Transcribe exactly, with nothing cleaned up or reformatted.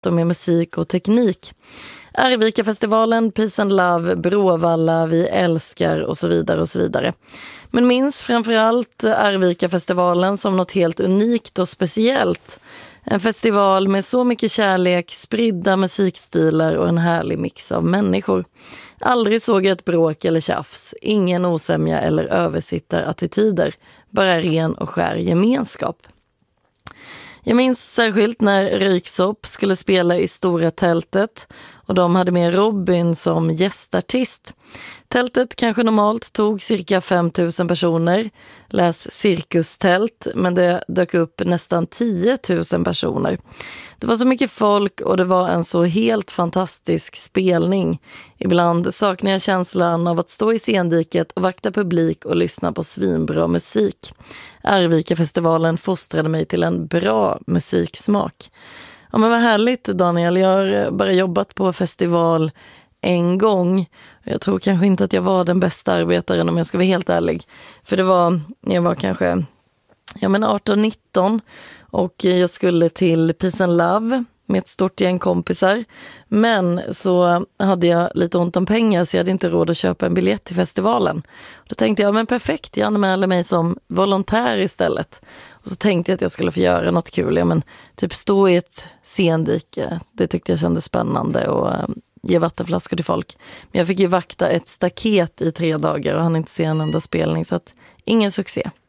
och med musik och teknik. Arvika-festivalen, Peace and Love, Bråvalla, Vi älskar och så vidare och så vidare. Men minns framförallt Arvika-festivalen som något helt unikt och speciellt. En festival med så mycket kärlek, spridda musikstilar och en härlig mix av människor. Aldrig såg jag ett bråk eller tjafs, ingen osämja eller översittarattityder, bara ren och skär gemenskap. Jag minns särskilt när Röyksopp skulle spela i Stora tältet och de hade med Robin som gästartist. Tältet kanske normalt tog cirka fem tusen personer, läs cirkustält, men det dök upp nästan tio tusen personer. Det var så mycket folk och det var en så helt fantastisk spelning. Ibland saknar jag känslan av att stå i scendiket och vakta publik och lyssna på svinbra musik. Arvika-festivalen fostrade mig till en bra musiksmak. Ja, men vad härligt, Daniel. Jag har bara jobbat på festival en gång. Jag tror kanske inte att jag var den bästa arbetaren om jag ska vara helt ärlig. För det var, jag var kanske ja, men arton nitton och jag skulle till Peace and Love med ett stort gäng kompisar. Men så hade jag lite ont om pengar så jag hade inte råd att köpa en biljett till festivalen. Då tänkte jag, men perfekt, jag anmälde mig som volontär istället. Och så tänkte jag att jag skulle få göra något kul. Ja, men typ stå i ett scendike, det tyckte jag kändes spännande och ge vattenflaskor till folk. Men jag fick ju vakta ett staket i tre dagar och hann inte se en enda spelning så att ingen succé.